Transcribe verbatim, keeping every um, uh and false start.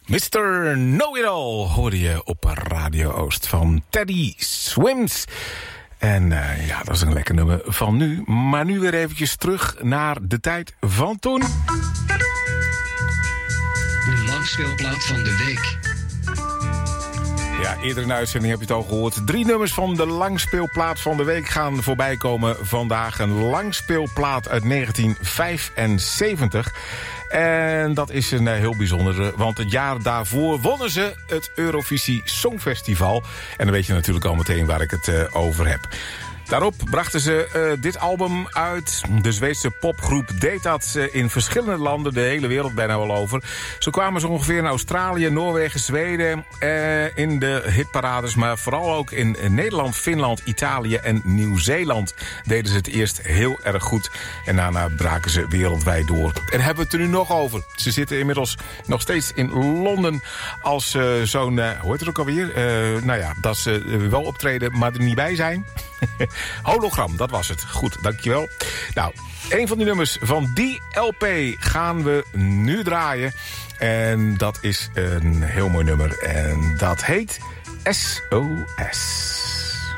mister Know-It-All hoorde je op Radio Oost van Teddy Swims. En uh, ja, dat is een lekker nummer van nu. Maar nu weer eventjes terug naar de tijd van toen. De langspeelplaat van de week. Ja, eerder in de uitzending heb je het al gehoord. Drie nummers van de langspeelplaat van de week gaan voorbij komen vandaag. Een langspeelplaat uit negentien vijfenzeventig. En dat is een heel bijzondere, want het jaar daarvoor wonnen ze het Eurovisie Songfestival. En dan weet je natuurlijk al meteen waar ik het uh, over heb. Daarop brachten ze uh, dit album uit. De Zweedse popgroep deed dat uh, in verschillende landen, de hele wereld bijna wel over. Zo kwamen ze ongeveer in Australië, Noorwegen, Zweden uh, in de hitparades. Maar vooral ook in Nederland, Finland, Italië en Nieuw-Zeeland deden ze het eerst heel erg goed. En daarna braken ze wereldwijd door. En hebben we het er nu nog over. Ze zitten inmiddels nog steeds in Londen als uh, zo'n, uh, hoe heet het ook alweer? Uh, nou ja, dat ze uh, wel optreden, maar er niet bij zijn. Hologram, dat was het. Goed, dankjewel. Nou, een van die nummers van die L P gaan we nu draaien. En dat is een heel mooi nummer. En dat heet S O S.